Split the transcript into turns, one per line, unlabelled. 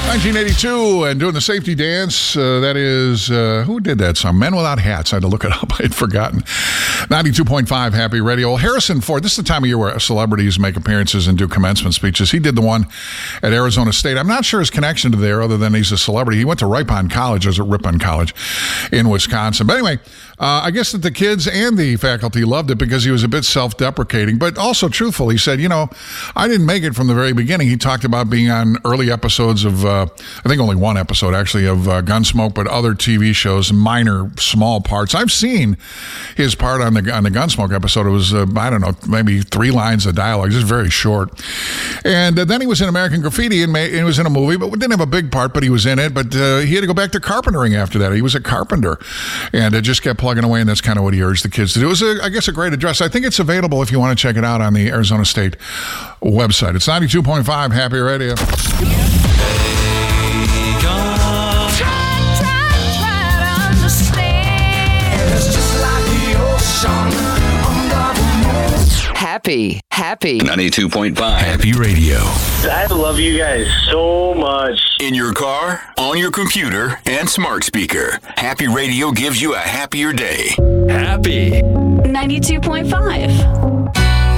1982 and doing the safety dance. That is, who did that song? Men Without Hats. I had to look it up. I had forgotten. 92.5 Happy Radio. Harrison Ford, this is the time of year where celebrities make appearances and do commencement speeches. He did the one at Arizona State. I'm not sure his connection to there other than he's a celebrity. He went to Ripon College, or is it Ripon College in Wisconsin. But anyway, I guess that the kids and the faculty loved it because he was a bit self-deprecating, but also truthful. He said, I didn't make it from the very beginning. He talked about being on early episodes of, I think only one episode actually, of Gunsmoke, but other TV shows, minor, small parts. I've seen his part on the Gunsmoke episode. It was, I don't know, maybe 3 lines of dialogue, just very short. And then he was in American Graffiti and he was in a movie, but didn't have a big part, but he was in it. But he had to go back to carpentering after that. He was a carpenter and just kept plugging away, and that's kind of what he urged the kids to do. It was, I guess, a great address. I think it's available if you want to check it out on the Arizona State website. It's 92.5 Happy Radio.
Happy
92.5
Happy Radio.
I love you guys so much.
In your car, on your computer, and smart speaker. Happy Radio gives you a happier day. Happy
92.5